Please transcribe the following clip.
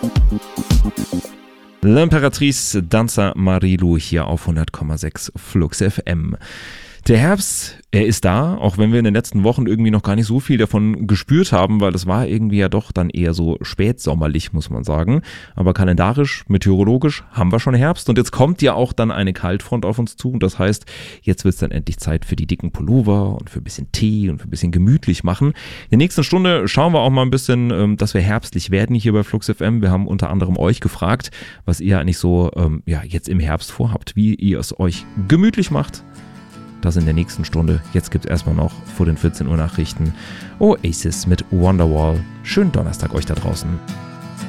L'Imperatrice Danza Marilu hier auf 100,6 Flux FM. Der Herbst, er ist da, auch wenn wir in den letzten Wochen irgendwie noch gar nicht so viel davon gespürt haben, weil es war irgendwie ja doch dann eher so spätsommerlich, muss man sagen. Aber kalendarisch, meteorologisch haben wir schon Herbst und jetzt kommt ja auch dann eine Kaltfront auf uns zu. Und das heißt, jetzt wird es dann endlich Zeit für die dicken Pullover und für ein bisschen Tee und für ein bisschen gemütlich machen. In der nächsten Stunde schauen wir auch mal ein bisschen, dass wir herbstlich werden hier bei Flux FM. Wir haben unter anderem euch gefragt, was ihr eigentlich so jetzt im Herbst vorhabt, wie ihr es euch gemütlich macht. Das in der nächsten Stunde. Jetzt gibt es erstmal noch vor den 14 Uhr Nachrichten Oasis mit Wonderwall. Schönen Donnerstag euch da draußen.